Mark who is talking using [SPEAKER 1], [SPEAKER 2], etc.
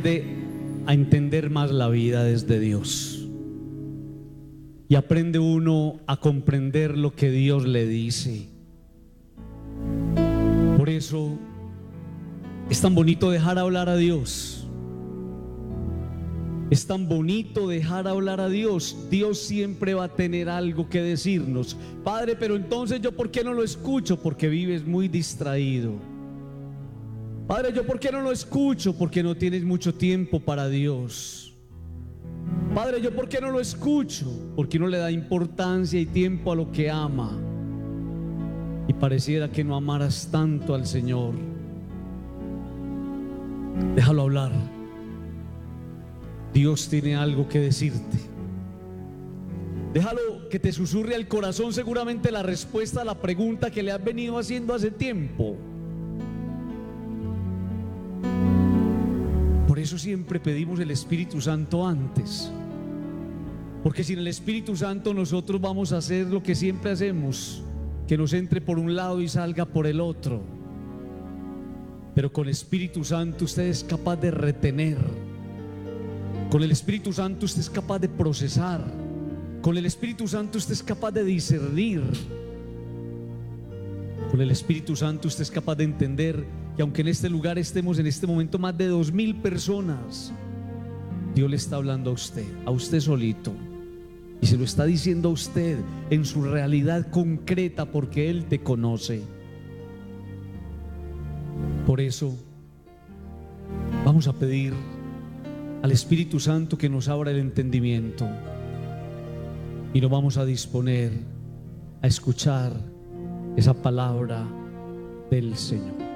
[SPEAKER 1] a entender más la vida desde Dios, y aprende uno a comprender lo que Dios le dice. Por eso es tan bonito dejar hablar a Dios. Es tan bonito dejar hablar a Dios. Dios siempre va a tener algo que decirnos. Padre, pero entonces yo ¿por qué no lo escucho? Porque vives muy distraído. Padre, yo ¿por qué no lo escucho? Porque no tienes mucho tiempo para Dios. Padre, yo ¿por qué no lo escucho? Porque no le da importancia y tiempo a lo que ama. Y pareciera que no amaras tanto al Señor. Déjalo hablar. Dios tiene algo que decirte. Déjalo que te susurre al corazón seguramente la respuesta a la pregunta que le has venido haciendo hace tiempo. Por eso siempre pedimos el Espíritu Santo antes, porque sin el Espíritu Santo nosotros vamos a hacer lo que siempre hacemos, que nos entre por un lado y salga por el otro. Pero con el Espíritu Santo usted es capaz de retener. Con el Espíritu Santo usted es capaz de procesar. Con el Espíritu Santo usted es capaz de discernir. Con el Espíritu Santo usted es capaz de entender que aunque en este lugar estemos en este momento más de 2000 personas, Dios le está hablando a usted solito, y se lo está diciendo a usted en su realidad concreta, porque Él te conoce. Por eso vamos a pedir al Espíritu Santo que nos abra el entendimiento, y nos vamos a disponer a escuchar esa palabra del Señor.